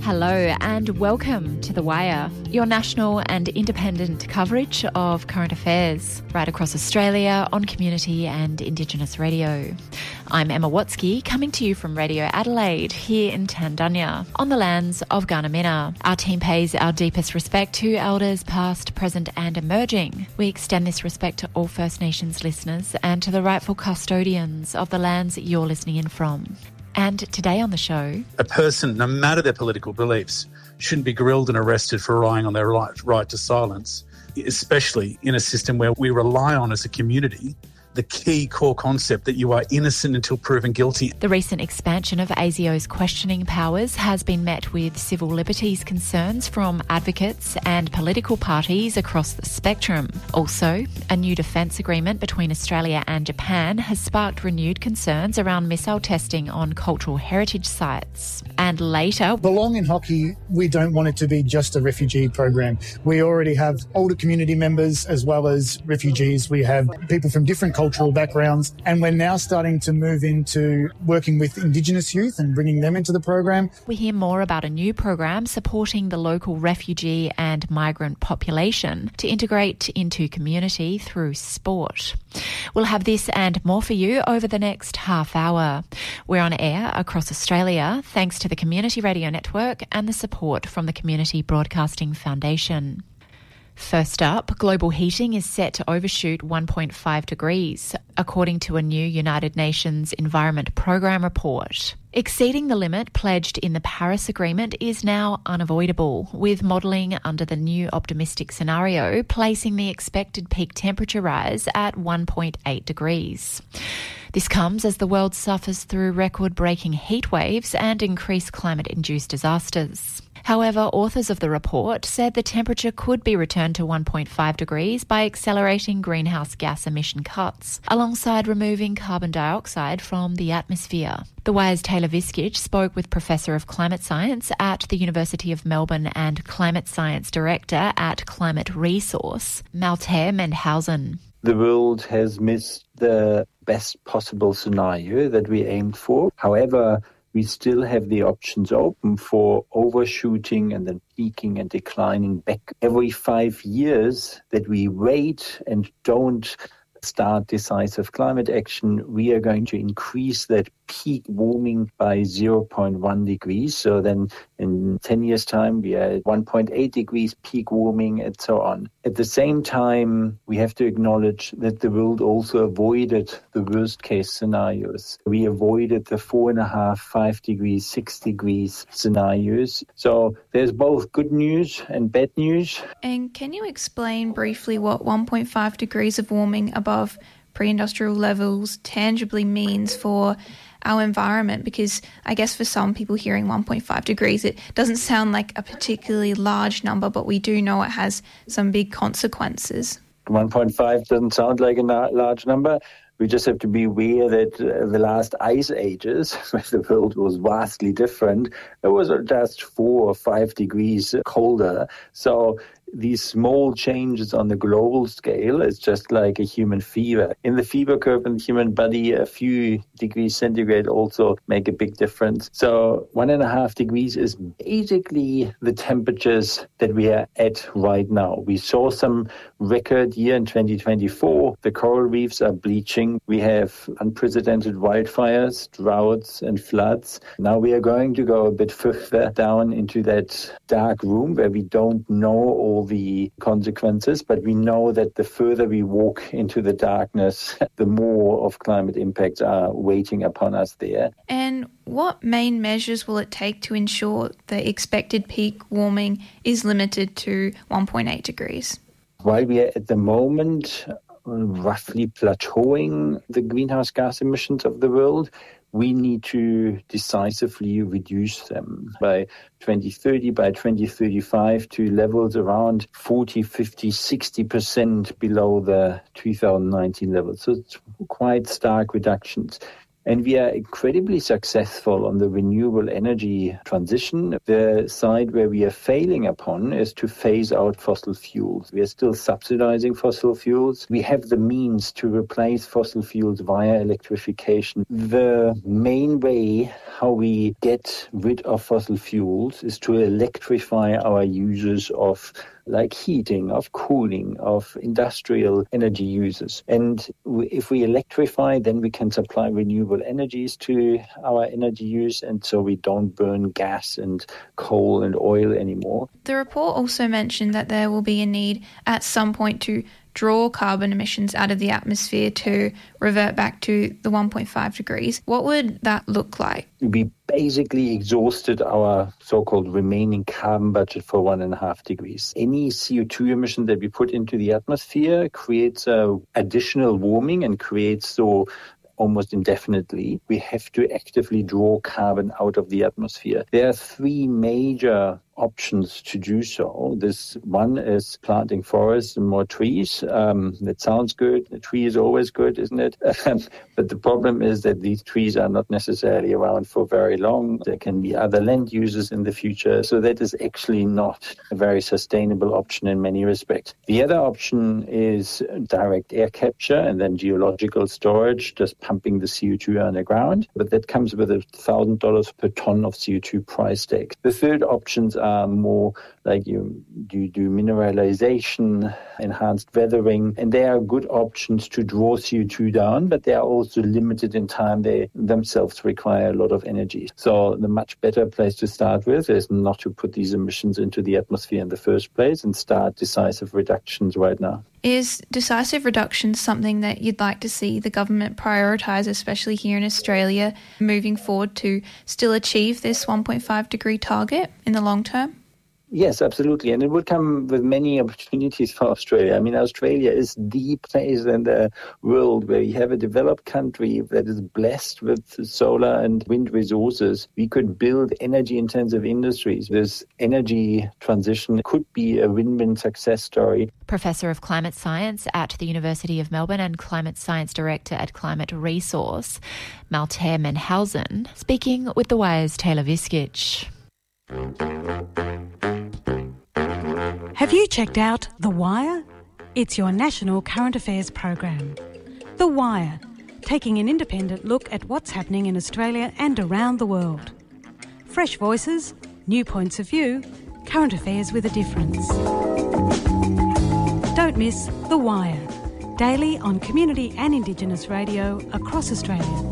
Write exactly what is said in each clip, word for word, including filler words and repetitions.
Hello and welcome to The Wire, your national and independent coverage of current affairs right across Australia on community and Indigenous radio. I'm Emma Watsky, coming to you from Radio Adelaide here in Tandanya on the lands of Gunditjmara. Our team pays our deepest respect to elders past, present and emerging. We extend this respect to all First Nations listeners and to the rightful custodians of the lands you're listening in from. And today on the show... A person, no matter their political beliefs, shouldn't be grilled and arrested for relying on their right, right to silence, especially in a system where we rely on as a community the key core concept that you are innocent until proven guilty. The recent expansion of A S I O's questioning powers has been met with civil liberties concerns from advocates and political parties across the spectrum. Also, a new defence agreement between Australia and Japan has sparked renewed concerns around missile testing on cultural heritage sites. And later... Belong in hockey, we don't want it to be just a refugee program. We already have older community members as well as refugees. We have people from different cultures cultural backgrounds, and we're now starting to move into working with Indigenous youth and bringing them into the program. We hear more about a new program supporting the local refugee and migrant population to integrate into community through sport. We'll have this and more for you over the next half hour. We're on air across Australia thanks to the Community Radio Network and the support from the Community Broadcasting Foundation. First up, global heating is set to overshoot one point five degrees, according to a new United Nations Environment Programme report. Exceeding the limit pledged in the Paris Agreement is now unavoidable, with modelling under the new optimistic scenario placing the expected peak temperature rise at one point eight degrees. This comes as the world suffers through record-breaking heat waves and increased climate-induced disasters. However, authors of the report said the temperature could be returned to one point five degrees by accelerating greenhouse gas emission cuts, alongside removing carbon dioxide from the atmosphere. The Wire's Taylor Viskich spoke with Professor of Climate Science at the University of Melbourne and Climate Science Director at Climate Resource, Malte Mendhausen. The world has missed the best possible scenario that we aimed for. However, we still have the options open for overshooting and then peaking and declining back. Every five years that we wait and don't start decisive climate action, we are going to increase that peak warming by zero point one degrees. So then in ten years' time, we are at one point eight degrees peak warming and so on. At the same time, we have to acknowledge that the world also avoided the worst case scenarios. We avoided the four and a half, five degrees, six degrees scenarios. So there's both good news and bad news. And can you explain briefly what one point five degrees of warming above pre-industrial levels tangibly means for our environment? Because I guess for some people hearing one point five degrees, it doesn't sound like a particularly large number, but we do know it has some big consequences. one point five doesn't sound like a large number. We just have to be aware that uh, the last ice ages, where the world was vastly different, it was just four or five degrees colder. So these small changes on the global scale is just like a human fever. In the fever curve in the human body, a few degrees centigrade also make a big difference. So one and a half degrees is basically the temperatures that we are at right now. We saw some record year in twenty twenty-four. The coral reefs are bleaching. We have unprecedented wildfires, droughts and floods. Now we are going to go a bit further down into that dark room where we don't know all the consequences, but we know that the further we walk into the darkness, the more of climate impacts are waiting upon us there. And what main measures will it take to ensure the expected peak warming is limited to one point eight degrees? While we are at the moment roughly plateauing the greenhouse gas emissions of the world, we need to decisively reduce them by twenty thirty, by twenty thirty-five to levels around forty, fifty, sixty percent below the two thousand nineteen levels. So it's quite stark reductions. And we are incredibly successful on the renewable energy transition. The side where we are failing upon is to phase out fossil fuels. We are still subsidizing fossil fuels. We have the means to replace fossil fuels via electrification. The main way how we get rid of fossil fuels is to electrify our users of like heating, of cooling, of industrial energy users. And if we electrify, then we can supply renewable energies to our energy use, and so we don't burn gas and coal and oil anymore. The report also mentioned that there will be a need at some point to draw carbon emissions out of the atmosphere to revert back to the one point five degrees. What would that look like? We basically exhausted our so-called remaining carbon budget for one and a half degrees. Any C O two emission that we put into the atmosphere creates uh, additional warming and creates so almost indefinitely. We have to actively draw carbon out of the atmosphere. There are three major options to do so. This one is planting forests and more trees. Um, that sounds good. A tree is always good, isn't it? But the problem is that these trees are not necessarily around for very long. There can be other land uses in the future. So that is actually not a very sustainable option in many respects. The other option is direct air capture and then geological storage, just pumping the C O two underground. But that comes with a one thousand dollars per ton of C O two price tag. The third options are are more like you, you do mineralization, enhanced weathering, and they are good options to draw C O two down, but they are also limited in time. They themselves require a lot of energy. So the much better place to start with is not to put these emissions into the atmosphere in the first place and start decisive reductions right now. Is decisive reduction something that you'd like to see the government prioritise, especially here in Australia, moving forward to still achieve this one point five degree target in the long term? Yes, absolutely. And it would come with many opportunities for Australia. I mean, Australia is the place in the world where you have a developed country that is blessed with solar and wind resources. We could build energy-intensive industries. This energy transition could be a win-win success story. Professor of Climate Science at the University of Melbourne and Climate Science Director at Climate Resource, Malte Menhausen, speaking with The Wire's Taylor Viskich. Have you checked out The Wire? It's your national current affairs program. The Wire, taking an independent look at what's happening in Australia and around the world. Fresh voices, new points of view, current affairs with a difference. Don't miss The Wire, daily on community and Indigenous radio across Australia.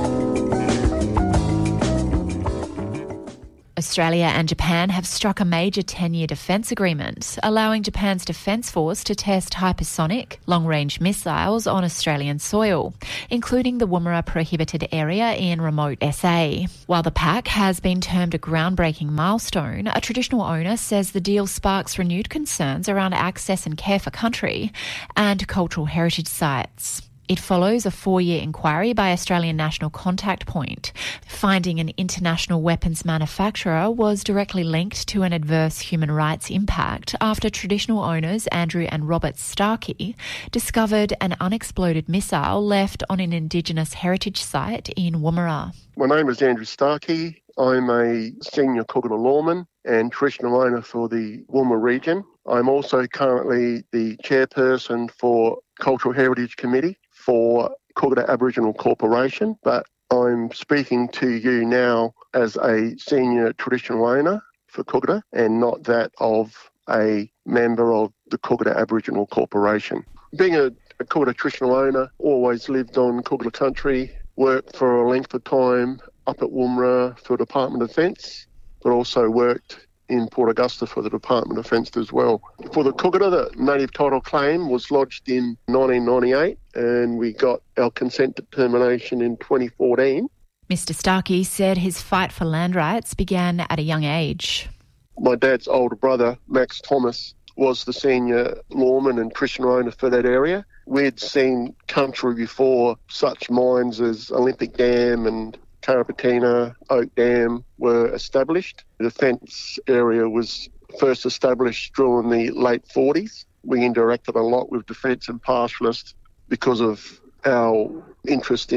Australia and Japan have struck a major ten-year defence agreement, allowing Japan's Defence Force to test hypersonic, long-range missiles on Australian soil, including the Woomera prohibited area in remote S A. While the pact has been termed a groundbreaking milestone, a traditional owner says the deal sparks renewed concerns around access and care for country and cultural heritage sites. It follows a four-year inquiry by Australian National Contact Point, finding an international weapons manufacturer was directly linked to an adverse human rights impact after traditional owners Andrew and Robert Starkey discovered an unexploded missile left on an Indigenous heritage site in Woomera. My name is Andrew Starkey. I'm a senior Kogarah lawman and traditional owner for the Woomera region. I'm also currently the chairperson for Cultural Heritage Committee for Kogarah Aboriginal Corporation, but I'm speaking to you now as a senior traditional owner for Kogarah and not that of a member of the Kogarah Aboriginal Corporation. Being a, a Kogarah traditional owner, always lived on Kogarah country, worked for a length of time up at Woomera for the Department of Defence, but also worked in Port Augusta for the Department of Defence as well. For the Kogarah, the native title claim was lodged in nineteen ninety-eight and we got our consent determination in twenty fourteen. Mister Starkey said his fight for land rights began at a young age. My dad's older brother, Max Thomas, was the senior lawman and traditional owner for that area. We'd seen country before such mines as Olympic Dam and Carrapateena, Oak Dam were established. The defence area was first established during the late forties. We interacted a lot with defence and pastoralists because of our interest in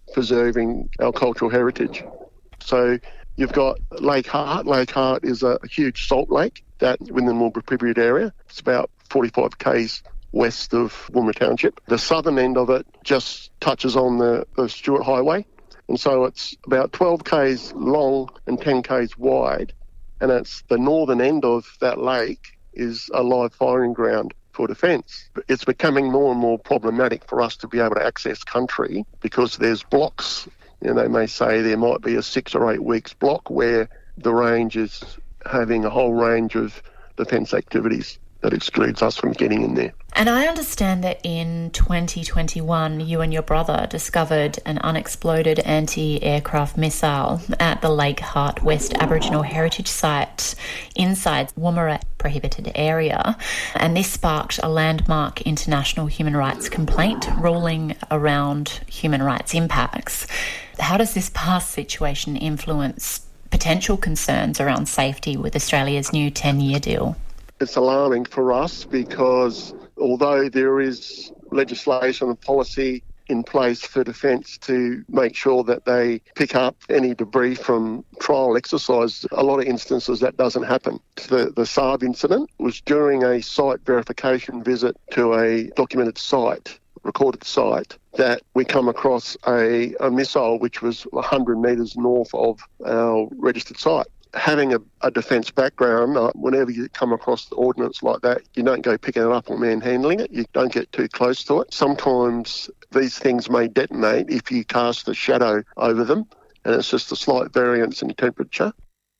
preserving our cultural heritage. So you've got Lake Hart. Lake Hart is a huge salt lake that within the Woomera Pribiad area. It's about forty-five kays west of Woomera Township. The southern end of it just touches on the, the Stuart Highway, and so it's about twelve kays long and ten kays wide, and it's the northern end of that lake is a live firing ground for defence. It's becoming more and more problematic for us to be able to access country because there's blocks. You know, they may say there might be a six or eight weeks block where the range is having a whole range of defence activities that excludes us from getting in there. And I understand that in twenty twenty-one, you and your brother discovered an unexploded anti-aircraft missile at the Lake Hart West Aboriginal Heritage Site inside Woomera prohibited area. And this sparked a landmark international human rights complaint ruling around human rights impacts. How does this past situation influence potential concerns around safety with Australia's new ten-year deal? It's alarming for us because although there is legislation and policy in place for defence to make sure that they pick up any debris from trial exercise, a lot of instances that doesn't happen. The, the Saab incident was during a site verification visit to a documented site, recorded site, that we come across a, a missile which was one hundred metres north of our registered site. Having a, a defence background, uh, whenever you come across the ordnance like that, you don't go picking it up or manhandling it. You don't get too close to it. Sometimes these things may detonate if you cast a shadow over them, and it's just a slight variance in temperature.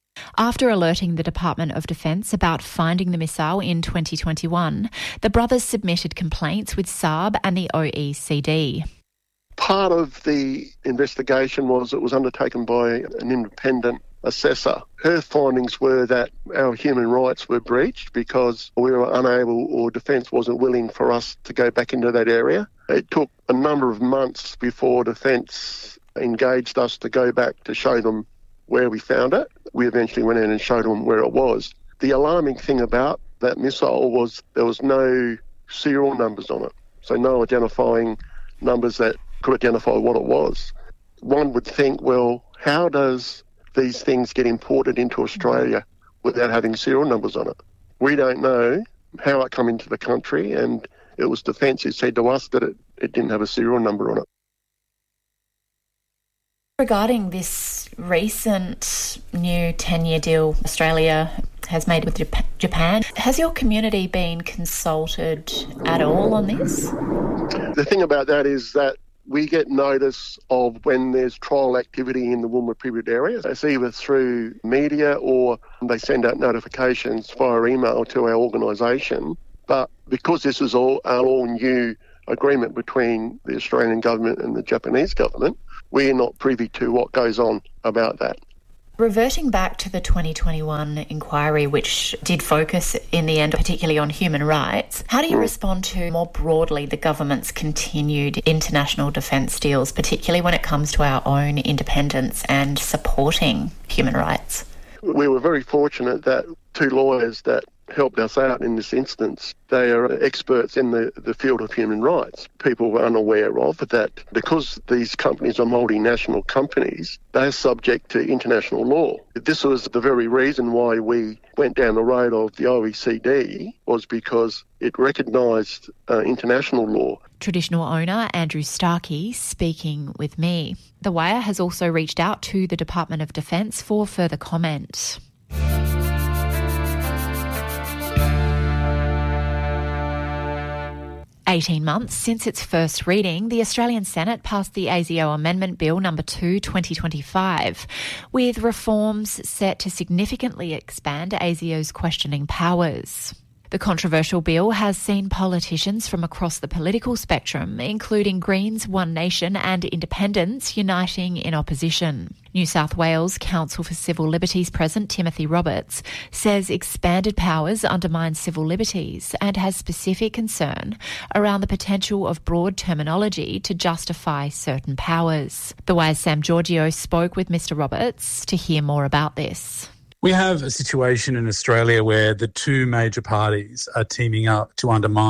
After alerting the Department of Defence about finding the missile in twenty twenty-one, the brothers submitted complaints with Saab and the O E C D. Part of the investigation was it was undertaken by an independent assessor. Her findings were that our human rights were breached because we were unable, or Defence wasn't willing for us to go back into that area. It took a number of months before Defence engaged us to go back to show them where we found it. We eventually went in and showed them where it was. The alarming thing about that missile was there was no serial numbers on it, so no identifying numbers that could identify what it was. One would think, well, how does these things get imported into Australia without having serial numbers on it? We don't know how it come into the country, and it was Defence who said to us that it, it didn't have a serial number on it. Regarding this recent new ten-year deal Australia has made with Japan, has your community been consulted at all on this? The thing about that is that we get notice of when there's trial activity in the Woomera Pribiad area. It's either through media or they send out notifications via email to our organisation. But because this is all an all new agreement between the Australian government and the Japanese government, we're not privy to what goes on about that. Reverting back to the twenty twenty-one inquiry, which did focus in the end particularly on human rights, how do you mm. respond to more broadly the government's continued international defence deals, particularly when it comes to our own independence and supporting human rights? We were very fortunate that two lawyers that helped us out in this instance, they are experts in the, the field of human rights. People were unaware of that because these companies are multinational companies, they're subject to international law. This was the very reason why we went down the road of the O E C D, was because it recognised uh, international law. Traditional owner Andrew Starkey speaking with me. The Wire has also reached out to the Department of Defence for further comment. eighteen months since its first reading, the Australian Senate passed the A S I O Amendment Bill number two, twenty twenty-five, with reforms set to significantly expand A S I O's questioning powers. The controversial bill has seen politicians from across the political spectrum, including Greens, One Nation and Independents, uniting in opposition. New South Wales Council for Civil Liberties President Timothy Roberts says expanded powers undermine civil liberties and has specific concern around the potential of broad terminology to justify certain powers. The Wire's Sam Giorgio spoke with Mister Roberts to hear more about this. We have a situation in Australia where the two major parties are teaming up to undermine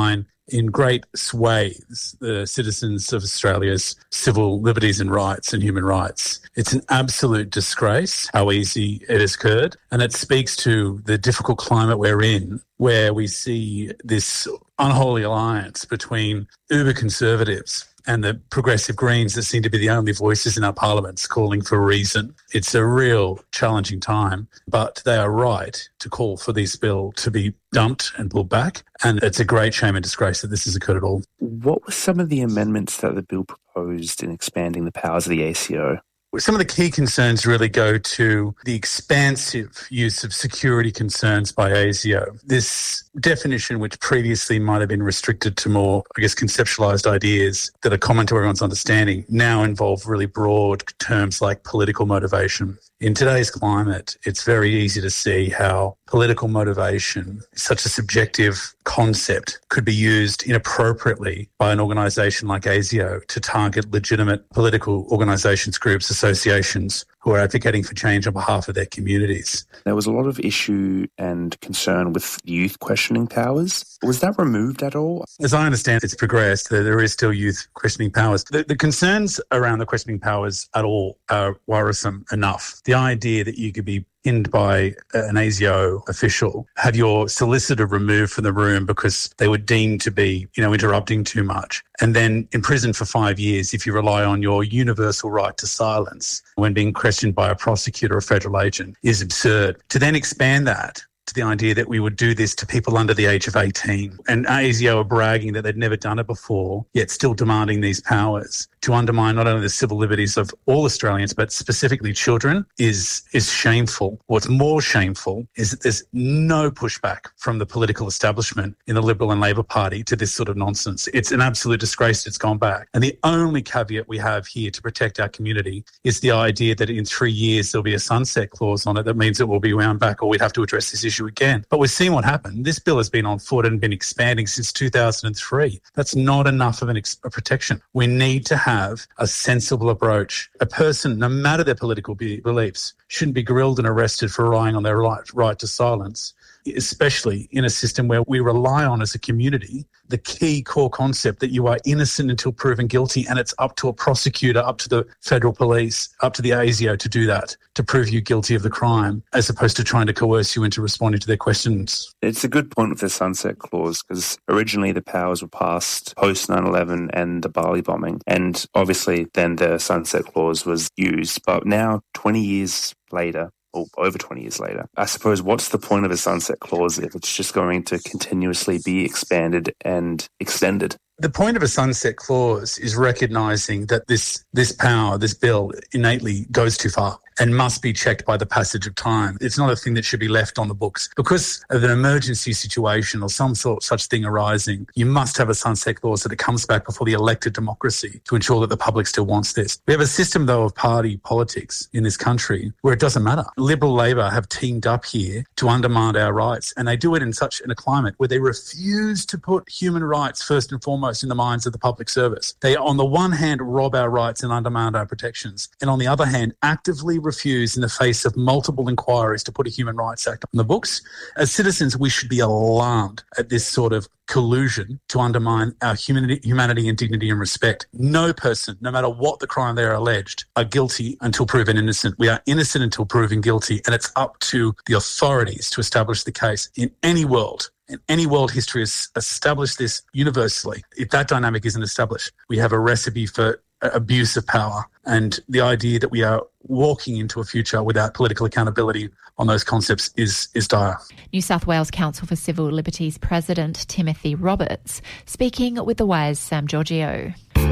in great swathes the citizens of Australia's civil liberties and rights and human rights. It's an absolute disgrace how easy it has occurred, and it speaks to the difficult climate we're in, where we see this unholy alliance between uber conservatives and the progressive Greens that seem to be the only voices in our parliaments calling for reason. It's a real challenging time, but they are right to call for this bill to be dumped and pulled back, and it's a great shame and disgrace that this has occurred at all. What were some of the amendments that the bill proposed in expanding the powers of the A C O? Some of the key concerns really go to the expansive use of security concerns by A S I O. This definition, which previously might have been restricted to more, I guess, conceptualised ideas that are common to everyone's understanding, now involve really broad terms like political motivation. In today's climate, it's very easy to see how political motivation, such a subjective concept, could be used inappropriately by an organisation like A S I O to target legitimate political organisations, groups, associations who are advocating for change on behalf of their communities. There was a lot of issue and concern with youth questioning powers. Was that removed at all? As I understand, it's progressed. There is still youth questioning powers. The, the concerns around the questioning powers at all are worrisome enough. The idea that you could be pinned by an A S I O official, have your solicitor removed from the room because they were deemed to be, you know, interrupting too much, and then imprisoned for five years if you rely on your universal right to silence when being questioned by a prosecutor or federal agent, is absurd. To then expand that to the idea that we would do this to people under the age of eighteen. And A S I O are bragging that they'd never done it before, yet still demanding these powers to undermine not only the civil liberties of all Australians, but specifically children, is is shameful. What's more shameful is that there's no pushback from the political establishment in the Liberal and Labor Party to this sort of nonsense. It's an absolute disgrace it's gone back. And the only caveat we have here to protect our community is the idea that in three years there'll be a sunset clause on it that means it will be wound back or we'd have to address this issue again. But we've seen what happened. This bill has been on foot and been expanding since two thousand three. That's not enough of an ex- a protection. We need to have a sensible approach. A person, no matter their political be- beliefs, shouldn't be grilled and arrested for relying on their right, right to silence, especially in a system where we rely on as a community the key core concept that you are innocent until proven guilty, and it's up to a prosecutor, up to the federal police, up to the A S I O to do that, to prove you guilty of the crime, as opposed to trying to coerce you into responding to their questions. It's a good point with the sunset clause, because originally the powers were passed post nine eleven and the Bali bombing, and obviously then the sunset clause was used. But now, twenty years later, or over twenty years later, I suppose, what's the point of a sunset clause if it's just going to continuously be expanded and extended? The point of a sunset clause is recognising that this this power, this bill, innately goes too far and must be checked by the passage of time. It's not a thing that should be left on the books. Because of an emergency situation or some sort of such thing arising, you must have a sunset clause that it comes back before the elected democracy to ensure that the public still wants this. We have a system, though, of party politics in this country where it doesn't matter. Liberal Labor have teamed up here to undermine our rights, and they do it in such in a climate where they refuse to put human rights first and foremost in the minds of the public service. They, on the one hand, rob our rights and undermine our protections, and on the other hand, actively refuse in the face of multiple inquiries to put a Human Rights Act on the books. As citizens, we should be alarmed at this sort of collusion to undermine our humanity, humanity and dignity and respect. No person, no matter what the crime they are alleged, are guilty until proven innocent. We are innocent until proven guilty, and it's up to the authorities to establish the case. In any world, in any world history has established this universally. If that dynamic isn't established, we have a recipe for abuse of power, and the idea that we are walking into a future without political accountability on those concepts is, is dire. New South Wales Council for Civil Liberties President Timothy Roberts speaking with The Wire's Sam Giorgio.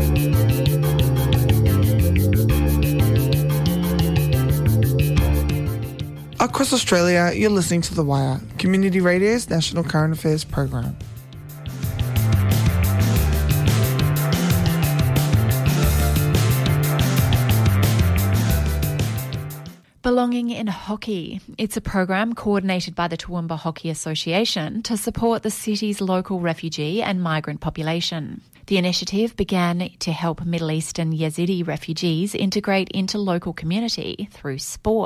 Across Australia, you're listening to The Wire, Community Radio's national current affairs program. Belonging in Hockey. It's a program coordinated by the Toowoomba Hockey Association to support the city's local refugee and migrant population. The initiative began to help Middle Eastern Yazidi refugees integrate into local community through sport.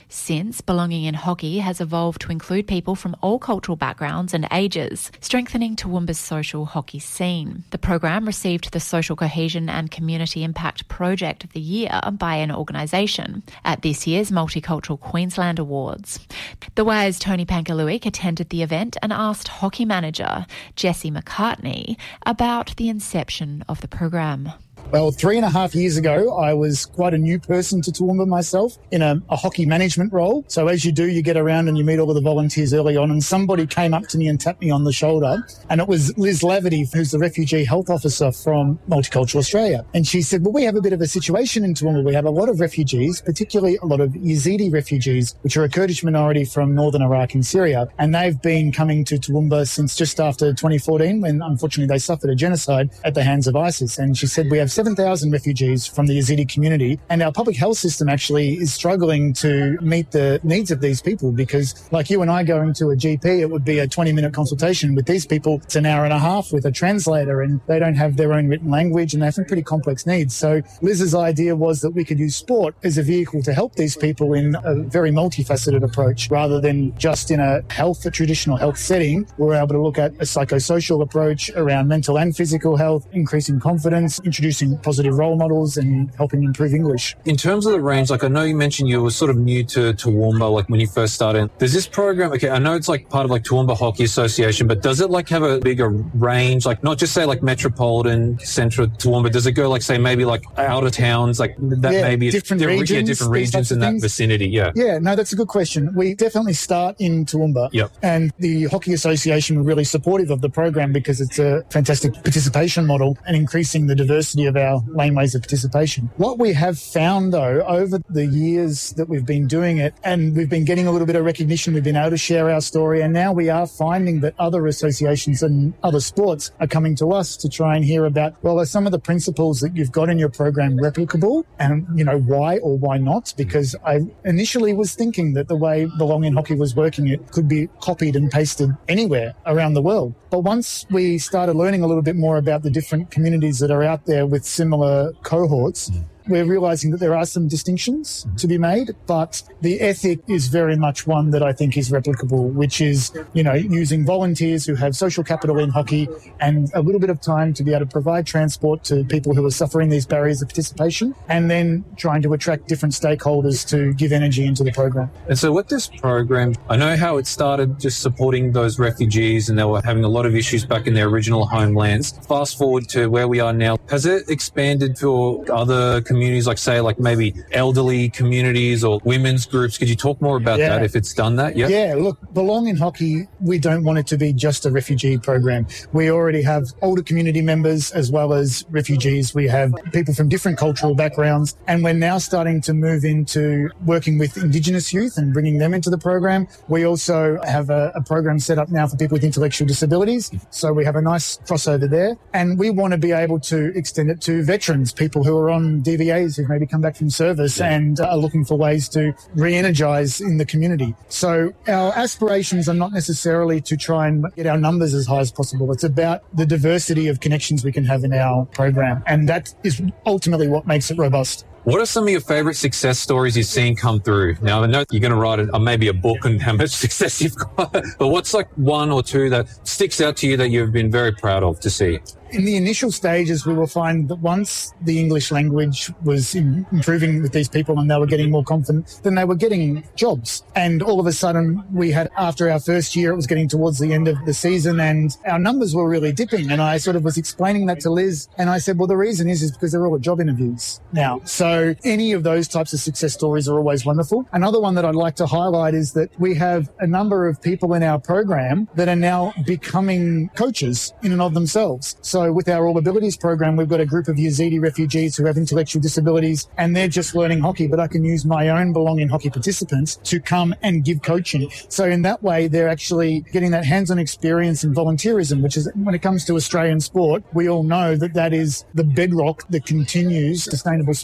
Since, Belonging in Hockey has evolved to include people from all cultural backgrounds and ages, strengthening Toowoomba's social hockey scene. The program received the Social Cohesion and Community Impact Project of the Year by an organisation at this year's Multicultural Queensland Awards. The Wire's Tony Pankaluik attended the event and asked hockey manager Jesse McCartney about the inception of the program. Well, three and a half years ago, I was quite a new person to Toowoomba myself in a, a hockey management role. So as you do, you get around and you meet all of the volunteers early on, and somebody came up to me and tapped me on the shoulder, and it was Liz Laverty, who's the Refugee Health Officer from Multicultural Australia. And she said, well, we have a bit of a situation in Toowoomba. We have a lot of refugees, particularly a lot of Yazidi refugees, which are a Kurdish minority from northern Iraq and Syria. And they've been coming to Toowoomba since just after twenty fourteen, when unfortunately they suffered a genocide at the hands of ISIS. And she said, we have seven thousand refugees from the Yazidi community, and our public health system actually is struggling to meet the needs of these people, because like you and I going to a G P, it would be a twenty minute consultation. With these people, it's an hour and a half with a translator, and they don't have their own written language, and they have some pretty complex needs. So Liz's idea was that we could use sport as a vehicle to help these people in a very multifaceted approach, rather than just in a health, a traditional health setting. We're able to look at a psychosocial approach around mental and physical health, increasing confidence, introducing positive role models, and helping improve English. In terms of the range, like I know you mentioned you were sort of new to Toowoomba, like when you first started. Does this program, okay, I know it's like part of like Toowoomba Hockey Association, but does it like have a bigger range? Like not just say like metropolitan, central Toowoomba, does it go like say maybe like out of towns, like that yeah, maybe different different regions, yeah, different regions in that things. vicinity? Yeah. Yeah, no, that's a good question. We definitely start in Toowoomba. Yep. And the Hockey Association were really supportive of the program because it's a fantastic participation model and increasing the diversity of our laneways of participation. What we have found, though, over the years that we've been doing it, and we've been getting a little bit of recognition, we've been able to share our story, and now we are finding that other associations and other sports are coming to us to try and hear about, well, are some of the principles that you've got in your program replicable? And, you know, why or why not? Because I initially was thinking that the way Belong in Hockey was working, it could be copied and pasted anywhere around the world. But once we started learning a little bit more about the different communities that are out there with similar cohorts, we're realising that there are some distinctions to be made, but the ethic is very much one that I think is replicable, which is, you know, using volunteers who have social capital in hockey and a little bit of time to be able to provide transport to people who are suffering these barriers of participation, and then trying to attract different stakeholders to give energy into the program. And so with this program, I know how it started just supporting those refugees, and they were having a lot of issues back in their original homelands. Fast forward to where we are now. Has it expanded to other communities? communities, like say like maybe elderly communities or women's groups? Could you talk more about yeah. that if it's done that? Yeah. Yeah, look, Belong in Hockey, we don't want it to be just a refugee program. We already have older community members as well as refugees. We have people from different cultural backgrounds, and we're now starting to move into working with Indigenous youth and bringing them into the program. We also have a, a program set up now for people with intellectual disabilities, so we have a nice crossover there. And we want to be able to extend it to veterans, people who are on D V As who've maybe come back from service yeah. and are looking for ways to re-energise in the community. So our aspirations are not necessarily to try and get our numbers as high as possible. It's about the diversity of connections we can have in our program, and that is ultimately what makes it robust. What are some of your favourite success stories you've seen come through? Now, I know you're going to write a, maybe a book on how much success you've got, but what's like one or two that sticks out to you that you've been very proud of to see? In the initial stages, we will find that once the English language was in, improving with these people and they were getting more confident, then they were getting jobs. And all of a sudden, we had, after our first year, it was getting towards the end of the season and our numbers were really dipping. And I sort of was explaining that to Liz. And I said, well, the reason is, is because they're all at job interviews now. So any of those types of success stories are always wonderful. Another one that I'd like to highlight is that we have a number of people in our program that are now becoming coaches in and of themselves. So So with our All Abilities program, we've got a group of Yazidi refugees who have intellectual disabilities and they're just learning hockey, but I can use my own Belong in Hockey participants to come and give coaching. So in that way, they're actually getting that hands-on experience in volunteerism, which is, when it comes to Australian sport, we all know that that is the bedrock that continues sustainable sport in Australia.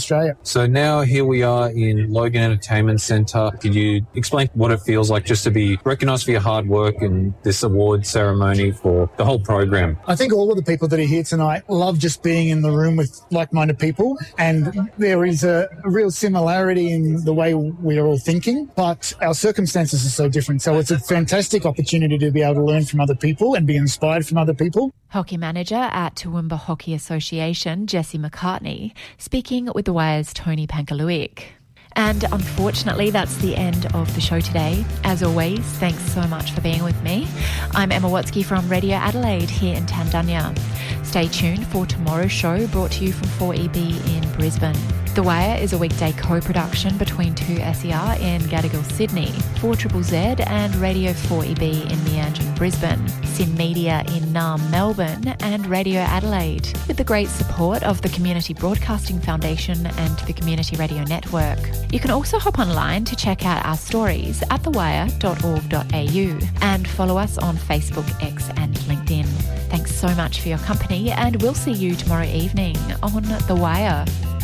Australia. So now here we are in Logan Entertainment Centre. Could you explain what it feels like just to be recognised for your hard work and this award ceremony for the whole program? I think all of the people that are here tonight love just being in the room with like-minded people, and there is a, a real similarity in the way we are all thinking, but our circumstances are so different. So it's a fantastic opportunity to be able to learn from other people and be inspired from other people. Hockey manager at Toowoomba Hockey Association, Jesse McCartney, speaking with The Wire's Tony Pankaluik. And unfortunately, that's the end of the show today. As always, thanks so much for being with me. I'm Emma Watsky from Radio Adelaide here in Tandanya. Stay tuned for tomorrow's show, brought to you from four E B in Brisbane. The Wire is a weekday co-production between two S E R in Gadigal, Sydney, four Z Z Z and Radio four E B in Meanjin, Brisbane, Sin Media in Naarm, Melbourne, and Radio Adelaide, with the great support of the Community Broadcasting Foundation and the Community Radio Network. You can also hop online to check out our stories at the wire dot org dot a u and follow us on Facebook, X and LinkedIn. Thanks so much for your company, and we'll see you tomorrow evening on The Wire.